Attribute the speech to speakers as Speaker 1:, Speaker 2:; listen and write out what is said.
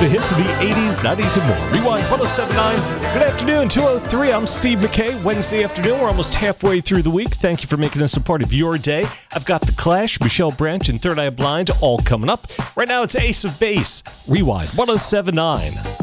Speaker 1: the hits of the 80s, 90s, and more. Rewind 1079. Good afternoon, 203. I'm Steve McKay. Wednesday afternoon. We're almost halfway through the week. Thank you for making us a part of your day. I've got The Clash, Michelle Branch, and Third Eye Blind all coming up. Right now, it's Ace of Base. Rewind 1079.